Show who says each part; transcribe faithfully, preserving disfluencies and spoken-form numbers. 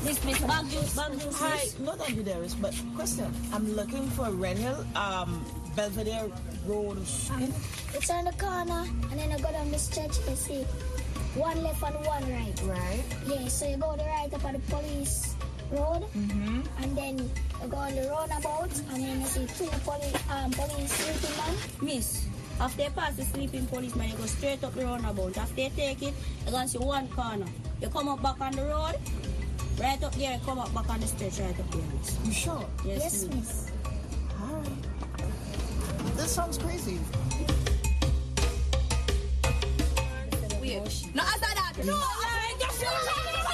Speaker 1: Miss, Miss, bag juice, bag juice.
Speaker 2: Hi, not on the there is, but question. I'm looking for Renhill, um, Belvedere Road.
Speaker 3: Um, it's on the corner, and then I go down the stretch, you see one left and one right.
Speaker 2: Right.
Speaker 3: Yeah, so you go the right up at the police road,
Speaker 2: Mm-hmm.
Speaker 3: and then you go on the roundabout, and then you see two police, um, police sleeping man.
Speaker 1: Miss, after you pass the sleeping policeman, you go straight up the roundabout. After you take it, you're going to see one corner. You come up back on the road, right up there, you come up back on the stretch, right up there, miss.
Speaker 2: You sure?
Speaker 1: Yes,
Speaker 3: Yes,
Speaker 1: miss.
Speaker 3: miss.
Speaker 2: All right. This sounds crazy.
Speaker 4: Wait. No, answer that. No,